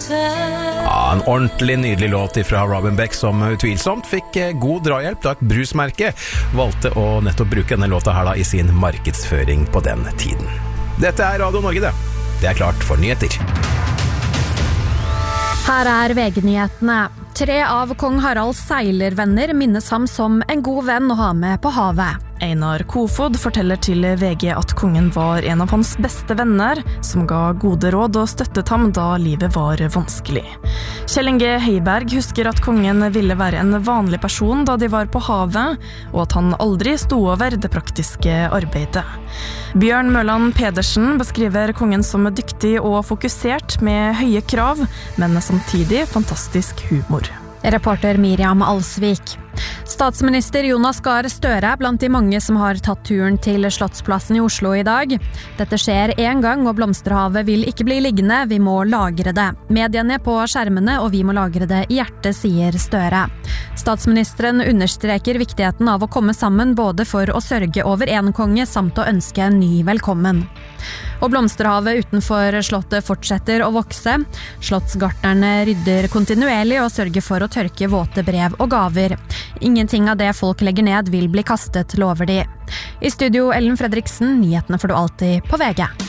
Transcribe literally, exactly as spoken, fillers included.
Ja, en ordentlig nydelig låt fra Robin Beck som utvilsomt fikk god drahjelp da et brusmerke valgte å nettopp bruke denne låta her da i sin markedsføring på den tiden. Dette er Radio Norge det. Det er klart for nyheter. Her er V G-nyhetene. Tre av kong Haralds seilervenner minnes ham som en god venn å ha med på havet. Einar Kofod forteller til V G at kongen var en av hans beste venner, som ga gode råd og støttet ham da livet var vanskelig. Kjell Inge Heiberg husker at kongen ville være en vanlig person da de var på havet, og at han aldri sto over det praktiske arbeidet. Bjørn Mørland Pedersen beskriver kongen som dyktig og fokusert med høye krav, men samtidig fantastisk humor. Reporter Miriam Alsvik. Statsminister Jonas Gahr Støre er blant de mange som har tatt turen til Slottsplassen i Oslo i dag. Dette skjer en gang, og Blomsterhavet vil ikke bli liggende, vi må lagre det. Mediene på skjermene, og vi må lagre det i hjertet, sier Støre. Statsministeren understreker viktigheten av å komme sammen både for å sørge over en konge, samt å ønske en ny velkommen. Og Blomsterhavet utenfor slottet fortsetter å vokse. Slottsgartnerne rydder kontinuerlig og sørger for å tørke våte brev og gaver. Ingenting av det folk legger ned vil bli kastet, lover de. I studio Ellen Fredriksen, nyhetene får du alltid på V G.